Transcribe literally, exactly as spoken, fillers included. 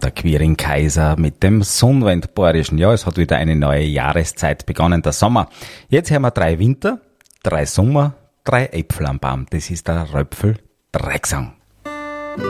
der Quirin Kaiser mit dem Sonnenwendborischen. Ja, es hat wieder eine neue Jahreszeit begonnen, der Sommer. Jetzt haben wir drei Winter, drei Sommer, drei Äpfel am Baum. Das ist der Röpfel-Dreiecksang.